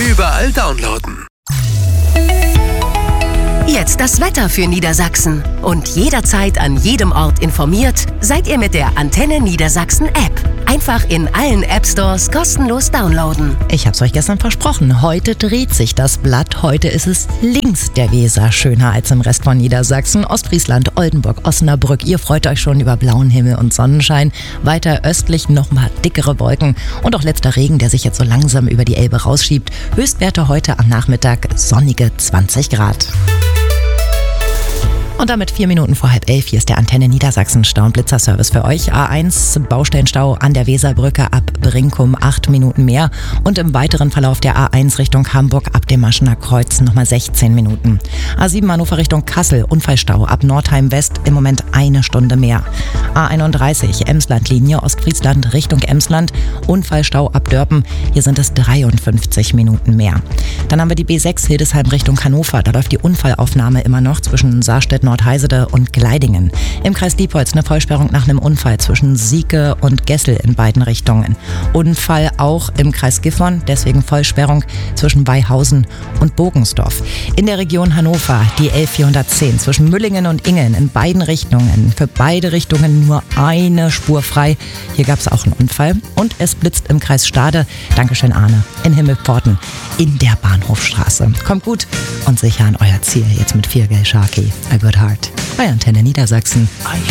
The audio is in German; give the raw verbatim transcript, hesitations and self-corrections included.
überall downloaden. Jetzt das Wetter für Niedersachsen. Und jederzeit an jedem Ort informiert, seid ihr mit der Antenne Niedersachsen App. Einfach in allen App-Stores kostenlos downloaden. Ich hab's euch gestern versprochen, heute dreht sich das Blatt. Heute ist es links der Weser schöner als im Rest von Niedersachsen. Ostfriesland, Oldenburg, Osnabrück, ihr freut euch schon über blauen Himmel und Sonnenschein. Weiter östlich nochmal dickere Wolken und auch letzter Regen, der sich jetzt so langsam über die Elbe rausschiebt. Höchstwerte heute am Nachmittag sonnige zwanzig Grad. Und damit vier Minuten vor halb elf, hier ist der Antenne Niedersachsen Stau- und Blitzerservice für euch. A eins, Baustellenstau an der Weserbrücke ab Brinkum, acht Minuten mehr. Und im weiteren Verlauf der A eins Richtung Hamburg ab dem Maschener Kreuz nochmal sechzehn Minuten. A sieben Hannover Richtung Kassel, Unfallstau ab Nordheim West im Moment eine Stunde mehr. A einunddreißig, Emslandlinie, Ostfriesland Richtung Emsland, Unfallstau ab Dörpen, hier sind es dreiundfünfzig Minuten mehr. Dann haben wir die B sechs Hildesheim Richtung Hannover, da läuft die Unfallaufnahme immer noch zwischen Saarstedt, Nordheisede und Gleidingen. Im Kreis Diepholz eine Vollsperrung nach einem Unfall zwischen Sieke und Gessel in beiden Richtungen. Unfall auch im Kreis Gifhorn, deswegen Vollsperrung zwischen Beihausen und Bogensdorf. In der Region Hannover die L vierhundertzehn zwischen Müllingen und Ingeln in beiden Richtungen. Für beide Richtungen nur eine Spur frei. Hier gab es auch einen Unfall. Und es blitzt im Kreis Stade, Dankeschön Arne, in Himmelpforten in der Bahnhofstraße. Kommt gut und sicher an euer Ziel jetzt mit Viergel Sharky. A Good Heart. Bei Antenne Niedersachsen.